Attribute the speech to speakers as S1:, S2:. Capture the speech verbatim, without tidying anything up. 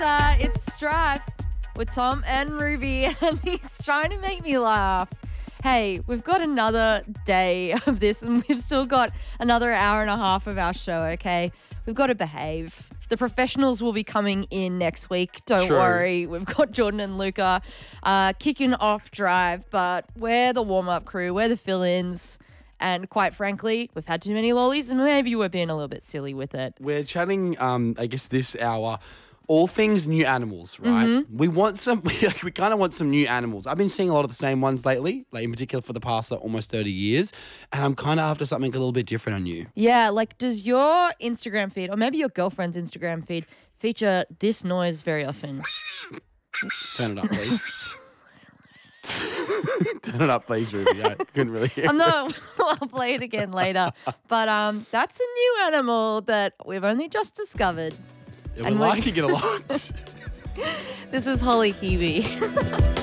S1: Uh, it's Strife with Tom and Ruby, and he's trying to make me laugh. Hey, we've got another day of this, and we've still got another hour and a half of our show, okay? We've got to behave. The professionals will be coming in next week. Don't
S2: True.
S1: worry. We've got Jordan and Luca uh, kicking off Drive, but we're the warm-up crew. We're the fill-ins. And quite frankly, we've had too many lollies, and maybe we're being a little bit silly with it.
S2: We're chatting, um, I guess, this hour, all things new animals, right? Mm-hmm. We want some, we, we kind of want some new animals. I've been seeing a lot of the same ones lately, like in particular for the past like, almost thirty years, and I'm kind of after something a little bit different on you.
S1: Yeah, like does your Instagram feed, or maybe your girlfriend's Instagram feed, feature this noise very often?
S2: Turn it up, please. Turn it up, please, Ruby. I couldn't really hear
S1: I'm not, I'll play it again later. But um, that's a new animal that we've only just discovered.
S2: Yeah, we're liking it a lot.
S1: This is Holly Hebe.